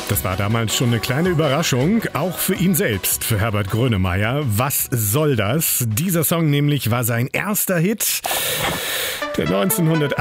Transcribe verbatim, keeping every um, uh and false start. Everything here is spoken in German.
Das war damals schon eine kleine Überraschung, auch für ihn selbst, für Herbert Grönemeyer. Was soll das? Dieser Song nämlich war sein erster Hit, der neunzehnhundertachtzig